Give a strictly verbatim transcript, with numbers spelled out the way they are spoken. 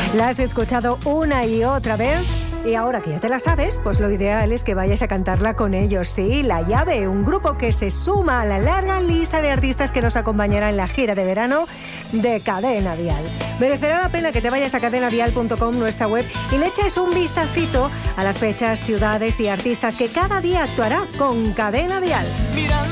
La has escuchado una y otra vez. Y ahora que ya te la sabes, pues lo ideal es que vayas a cantarla con ellos. Sí, La Llave, un grupo que se suma a la larga lista de artistas que nos acompañará en la gira de verano de Cadena Dial. Merecerá la pena que te vayas a cadena dial punto com, nuestra web, y le eches un vistacito a las fechas, ciudades y artistas que cada día actuará con Cadena Dial.